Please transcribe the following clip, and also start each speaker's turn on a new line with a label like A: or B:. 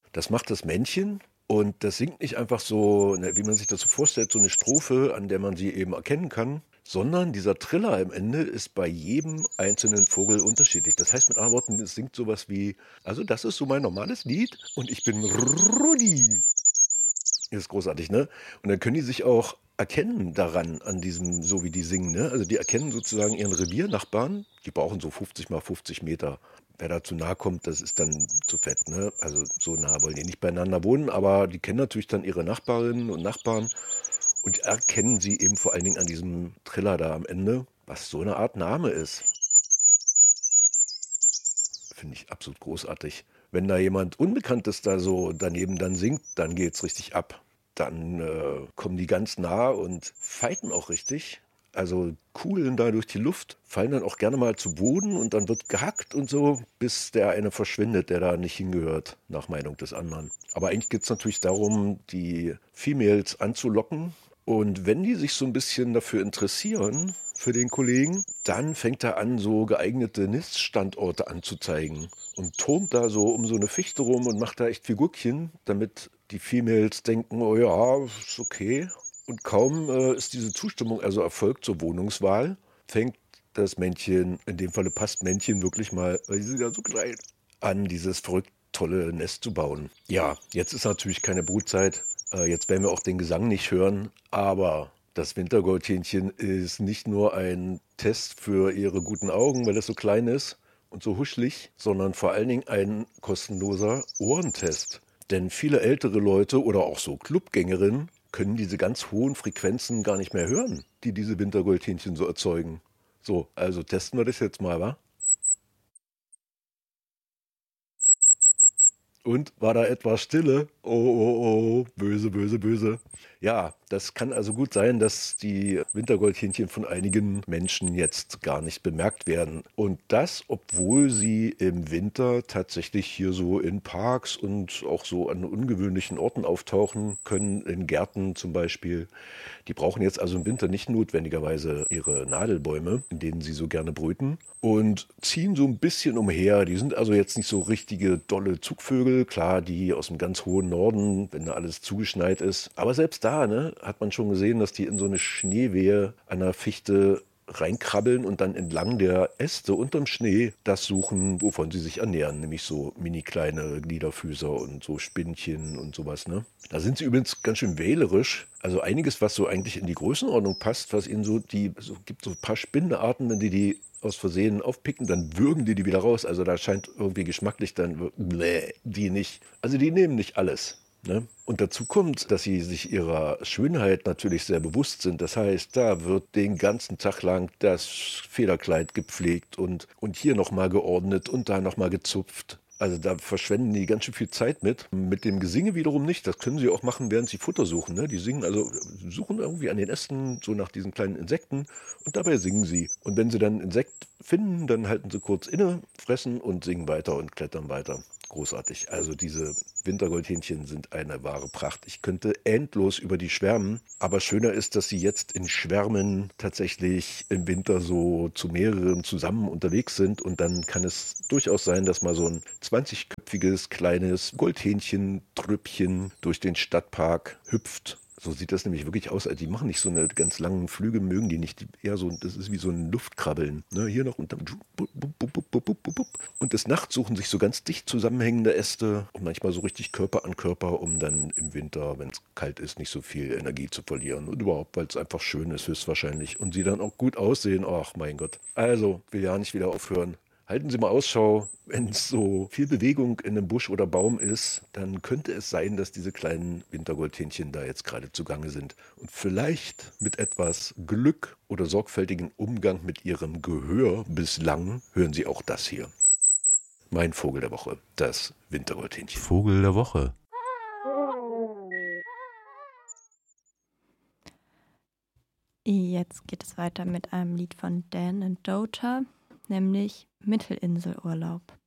A: Das macht das Männchen und das singt nicht einfach so, ne, wie man sich das so vorstellt, so eine Strophe, an der man sie eben erkennen kann, sondern dieser Triller am Ende ist bei jedem einzelnen Vogel unterschiedlich. Das heißt mit anderen Worten, es singt sowas wie, also das ist so mein normales Lied und ich bin Rudi. Ist großartig, ne? Und dann können die sich auch erkennen daran, an diesem, so wie die singen, ne? Also die erkennen sozusagen ihren Reviernachbarn. Die brauchen so 50 mal 50 Meter. Wer da zu nahe kommt, das ist dann zu fett, ne? Also so nah wollen die nicht beieinander wohnen, aber die kennen natürlich dann ihre Nachbarinnen und Nachbarn und erkennen sie eben vor allen Dingen an diesem Triller da am Ende, was so eine Art Name ist. Finde ich absolut großartig. Wenn da jemand Unbekanntes da so daneben dann singt, dann geht's richtig ab. Dann kommen die ganz nah und fighten auch richtig. Also kugeln da durch die Luft, fallen dann auch gerne mal zu Boden und dann wird gehackt und so, bis der eine verschwindet, der da nicht hingehört, nach Meinung des anderen. Aber eigentlich geht es natürlich darum, die Females anzulocken. Und wenn die sich so ein bisschen dafür interessieren, für den Kollegen, dann fängt er an, so geeignete Niststandorte anzuzeigen und turnt da so um so eine Fichte rum und macht da echt Figurchen, damit die Females denken, oh ja, ist okay. Und kaum ist diese Zustimmung also erfolgt zur Wohnungswahl, fängt das Männchen, in dem Falle passt Männchen wirklich mal, weil die sind ja so klein, an dieses verrückt tolle Nest zu bauen. Ja, jetzt ist natürlich keine Brutzeit. Jetzt werden wir auch den Gesang nicht hören, aber das Wintergoldhähnchen ist nicht nur ein Test für ihre guten Augen, weil es so klein ist und so huschlig, sondern vor allen Dingen ein kostenloser Ohrentest. Denn viele ältere Leute oder auch so Clubgängerinnen können diese ganz hohen Frequenzen gar nicht mehr hören, die diese Wintergoldhähnchen so erzeugen. So, also testen wir das jetzt mal, wa? Und war da etwas Stille? Oh, oh, oh, böse, böse, böse. Ja, das kann also gut sein, dass die Wintergoldhähnchen von einigen Menschen jetzt gar nicht bemerkt werden. Und das, obwohl sie im Winter tatsächlich hier so in Parks und auch so an ungewöhnlichen Orten auftauchen können, in Gärten zum Beispiel. Die brauchen jetzt also im Winter nicht notwendigerweise ihre Nadelbäume, in denen sie so gerne brüten, und ziehen so ein bisschen umher. Die sind also jetzt nicht so richtige dolle Zugvögel, klar, die aus dem ganz hohen Norden, wenn da alles zugeschneit ist. Aber selbst da, ne, hat man schon gesehen, dass die in so eine Schneewehe einer Fichte reinkrabbeln und dann entlang der Äste unterm Schnee das suchen, wovon sie sich ernähren, nämlich so mini kleine Gliederfüßer und so Spinnchen und sowas, ne? Da sind sie übrigens ganz schön wählerisch. Also einiges, was so eigentlich in die Größenordnung passt, was ihnen so gibt so ein paar Spinnenarten, wenn die aus Versehen aufpicken, dann würgen die wieder raus. Also da scheint irgendwie geschmacklich dann, die nicht. Also die nehmen nicht alles. Ne? Und dazu kommt, dass sie sich ihrer Schönheit natürlich sehr bewusst sind. Das heißt, da wird den ganzen Tag lang das Federkleid gepflegt und hier nochmal geordnet und da nochmal gezupft. Also da verschwenden die ganz schön viel Zeit mit. Mit dem Gesinge wiederum nicht. Das können sie auch machen, während sie Futter suchen. Ne? Die singen, also suchen irgendwie an den Ästen so nach diesen kleinen Insekten und dabei singen sie. Und wenn sie dann ein Insekt finden, dann halten sie kurz inne, fressen und singen weiter und klettern weiter. Großartig. Also diese Wintergoldhähnchen sind eine wahre Pracht. Ich könnte endlos über die schwärmen, aber schöner ist, dass sie jetzt in Schwärmen tatsächlich im Winter so zu mehreren zusammen unterwegs sind und dann kann es durchaus sein, dass mal so ein 20-köpfiges kleines Goldhähnchen-Trüppchen durch den Stadtpark hüpft. So sieht das nämlich wirklich aus. Also die machen nicht so eine ganz langen Flüge, mögen die nicht. Eher so, das ist wie so ein Luftkrabbeln. Ne? Hier noch und dann. Und des Nachts suchen sich so ganz dicht zusammenhängende Äste und manchmal so richtig Körper an Körper, um dann im Winter, wenn es kalt ist, nicht so viel Energie zu verlieren. Und überhaupt, weil es einfach schön ist, höchstwahrscheinlich. Und sie dann auch gut aussehen. Ach mein Gott. Also, will ja nicht wieder aufhören. Halten Sie mal Ausschau, wenn es so viel Bewegung in einem Busch oder Baum ist, dann könnte es sein, dass diese kleinen Wintergoldhähnchen da jetzt gerade zugange sind. Und vielleicht mit etwas Glück oder sorgfältigen Umgang mit ihrem Gehör bislang hören Sie auch das hier. Mein Vogel der Woche, das Wintergoldhähnchen.
B: Vogel der Woche.
C: Jetzt geht es weiter mit einem Lied von Dan and Dota, nämlich Mittelinselurlaub.